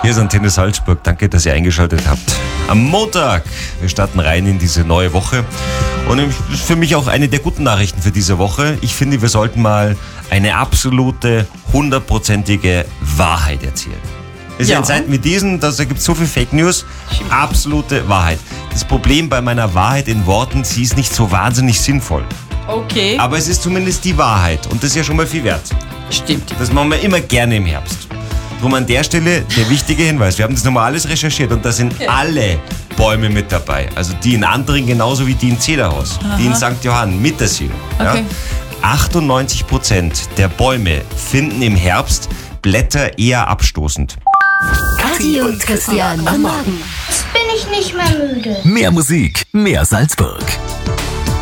Hier ist Antenne Salzburg. Danke, dass ihr eingeschaltet habt. Am Montag, wir starten rein in diese neue Woche. Und das ist für mich auch eine der guten Nachrichten für diese Woche. Ich finde, wir sollten mal eine absolute, 100%ige Wahrheit erzählen. Es ist in Zeiten wie diesen, da gibt es so viel Fake News. Absolute Wahrheit. Das Problem bei meiner Wahrheit in Worten, sie ist nicht so wahnsinnig sinnvoll. Okay. Aber es ist zumindest die Wahrheit. Und das ist ja schon mal viel wert. Stimmt. Das machen wir immer gerne im Herbst. Drum an der Stelle der wichtige Hinweis. Wir haben das nochmal alles recherchiert und da sind alle Bäume mit dabei. Also die in Andring genauso wie die in Zederhaus. Die in St. Johann mit der Siedlung. Okay. Ja. 98% der Bäume finden im Herbst Blätter eher abstoßend. Kathi und Christian am Morgen. Jetzt bin ich nicht mehr müde. Mehr Musik, mehr Salzburg.